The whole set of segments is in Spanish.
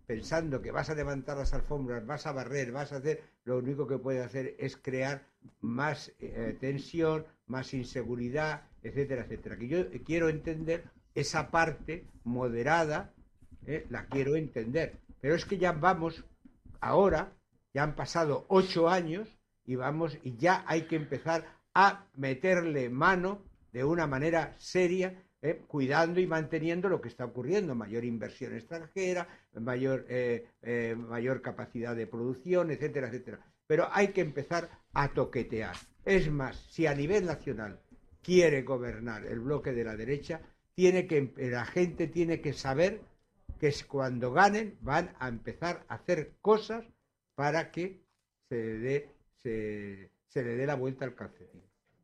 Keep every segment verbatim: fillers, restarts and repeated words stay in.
pensando que vas a levantar las alfombras, vas a barrer, vas a hacer, lo único que puede hacer es crear más eh, tensión, más inseguridad, etcétera, etcétera. Que yo quiero entender esa parte moderada, eh, la quiero entender. Pero es que ya vamos, ahora, ya han pasado ocho años y vamos, y ya hay que empezar a meterle mano de una manera seria, eh, cuidando y manteniendo lo que está ocurriendo, mayor inversión extranjera, mayor, eh, eh, mayor capacidad de producción, etcétera, etcétera. Pero hay que empezar a toquetear. Es más, si a nivel nacional quiere gobernar el bloque de la derecha, tiene que, la gente tiene que saber que cuando ganen van a empezar a hacer cosas para que se le dé, se, se le dé la vuelta al calcetín.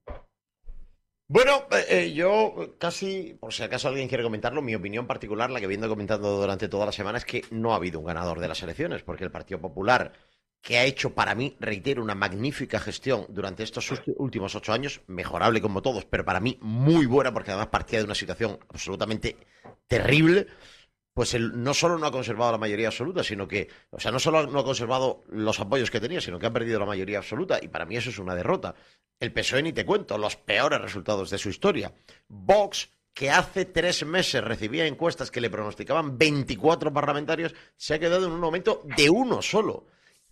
Bueno, eh, yo casi, por si acaso alguien quiere comentarlo, mi opinión particular, la que viendo comentando durante toda la semana, es que no ha habido un ganador de las elecciones, porque el Partido Popular, que ha hecho para mí, reitero, una magnífica gestión durante estos últimos ocho años, mejorable como todos, pero para mí muy buena, porque además partía de una situación absolutamente terrible, pues él no solo no ha conservado la mayoría absoluta, sino que, o sea, no solo no ha conservado los apoyos que tenía, sino que ha perdido la mayoría absoluta, y para mí eso es una derrota. El P S O E ni te cuento, los peores resultados de su historia. Vox, que hace tres meses recibía encuestas que le pronosticaban veinticuatro parlamentarios, se ha quedado en un aumento de uno solo.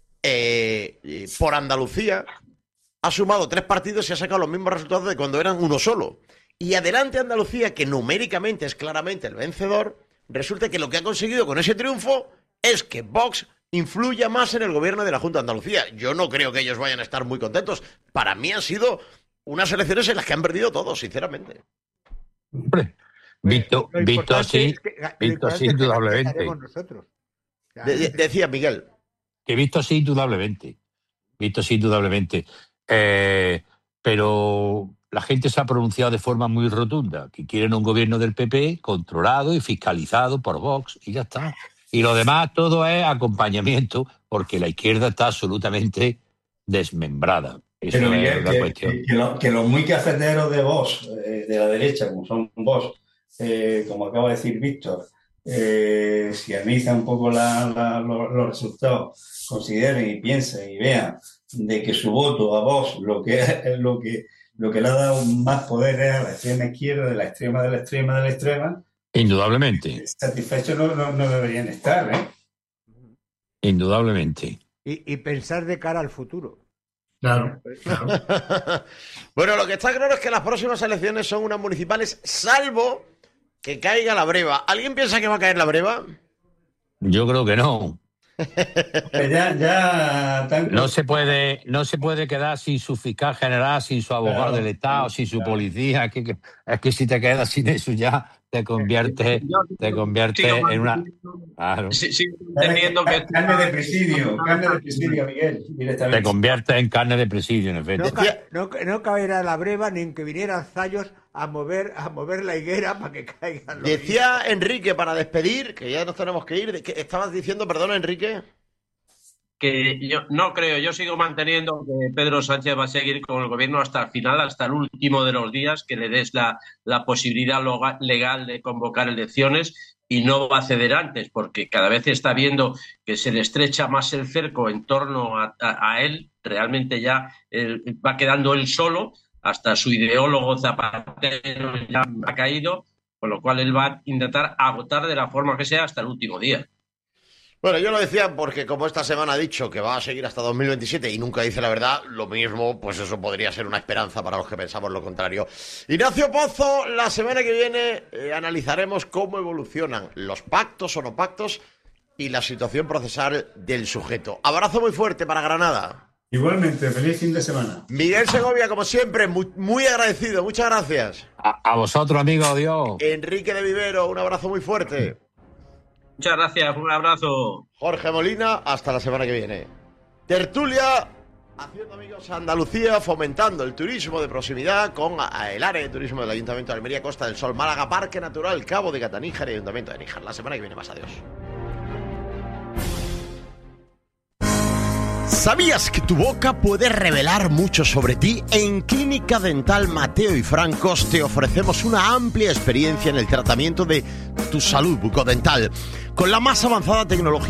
Eh, por Andalucía ha sumado tres partidos y ha sacado los mismos resultados de cuando eran uno solo. Y adelante Andalucía, que numéricamente es claramente el vencedor, resulta que lo que ha conseguido con ese triunfo es que Vox influya más en el gobierno de la Junta de Andalucía. Yo no creo que ellos vayan a estar muy contentos. Para mí han sido unas elecciones en las que han perdido todos, sinceramente. Hombre, visto, visto así, es que, visto así indudablemente. De, de, decía Miguel. Que visto así indudablemente. Visto así indudablemente. Eh, pero la gente se ha pronunciado de forma muy rotunda, que quieren un gobierno del P P controlado y fiscalizado por Vox, y ya está. Y lo demás todo es acompañamiento, porque la izquierda está absolutamente desmembrada. Eso Pero Miguel, es la que, cuestión. Que, que, lo, que los muy cafeteros de Vox, eh, de la derecha, como son Vox, eh, como acaba de decir Víctor, eh, si analizan un poco la, la, los, los resultados, consideren y piensen y vean de que su voto a Vox lo que es lo que, lo que le ha dado más poder es a la extrema izquierda, de la extrema, de la extrema, de la extrema. Indudablemente. Satisfechos no, no, no deberían estar, ¿eh? Indudablemente. Y, y pensar de cara al futuro. Claro, claro. Bueno, lo que está claro es que las próximas elecciones son unas municipales, salvo que caiga la breva. ¿Alguien piensa que va a caer la breva? Yo creo que no. ya, ya tanto... No se puede, no se puede quedar sin su fiscal general, sin su abogado claro, del Estado, claro, sin su claro. policía. Es que, es que si te quedas sin eso ya te convierte, te convierte sí, en una. Claro. Sí, sí, entendiendo que carne de presidio, carne de presidio, Miguel. Te convierte en carne de presidio, en efecto. No, ca no, no caerá la breva ni en que vinieran Zayos a mover, a mover la higuera para que caigan los Decía higos. Enrique, para despedir, que ya nos tenemos que ir. ¿Qué estabas diciendo, perdón, Enrique? Que yo no creo, yo sigo manteniendo que Pedro Sánchez va a seguir con el gobierno hasta el final, hasta el último de los días, que le des la, la posibilidad legal de convocar elecciones y no va a ceder antes, porque cada vez está viendo que se le estrecha más el cerco en torno a, a, a él, realmente ya él, va quedando él solo, hasta su ideólogo Zapatero ya ha caído, con lo cual él va a intentar agotar de la forma que sea hasta el último día. Bueno, yo lo decía porque como esta semana ha dicho que va a seguir hasta dos mil veintisiete y nunca dice la verdad, lo mismo, pues eso podría ser una esperanza para los que pensamos lo contrario. Ignacio Pozo, la semana que viene eh, analizaremos cómo evolucionan los pactos o no pactos y la situación procesal del sujeto. Abrazo muy fuerte para Granada. Igualmente, feliz fin de semana. Miguel Segovia, como siempre, muy, muy agradecido, muchas gracias. A, a vosotros, amigo, adiós. Enrique de Vivero, un abrazo muy fuerte. Muchas gracias, un abrazo. Jorge Molina, hasta la semana que viene. Tertulia, haciendo amigos a Andalucía, fomentando el turismo de proximidad con el área de turismo del Ayuntamiento de Almería, Costa del Sol, Málaga, Parque Natural, Cabo de Gata Níjar y Ayuntamiento de Níjar. La semana que viene más, adiós. ¿Sabías que tu boca puede revelar mucho sobre ti? En Clínica Dental Mateo y Francos te ofrecemos una amplia experiencia en el tratamiento de tu salud bucodental, con la más avanzada tecnología